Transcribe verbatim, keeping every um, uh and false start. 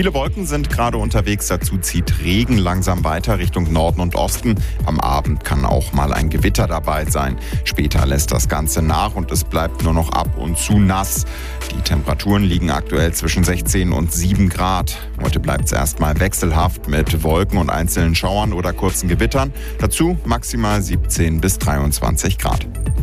Viele Wolken sind gerade unterwegs, dazu zieht Regen langsam weiter Richtung Norden und Osten. Am Abend kann auch mal ein Gewitter dabei sein. Später lässt das Ganze nach und es bleibt nur noch ab und zu nass. Die Temperaturen liegen aktuell zwischen sechzehn und sieben Grad. Heute bleibt es erstmal wechselhaft mit Wolken und einzelnen Schauern oder kurzen Gewittern. Dazu maximal siebzehn bis dreiundzwanzig Grad.